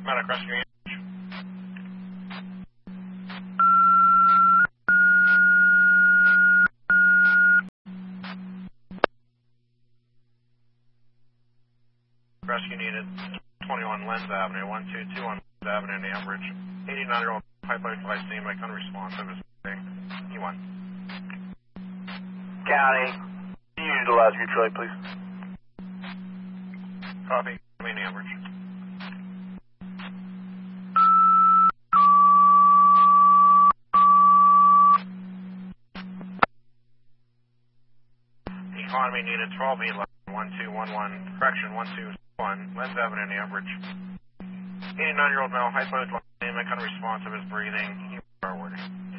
Medic rescue. Rescue needed. 21 Lens Avenue, 1221 Lens Avenue in Ambridge. 89-year-old pipeline device team, like unresponsive is E1. County, can you utilize your trade, please? Copy. I'm in Ambridge. Economy needed 12 1211, correction, 121, Lens Avenue in Ambridge. 89-year-old male, hypothermic, unresponsive, is breathing. Forward.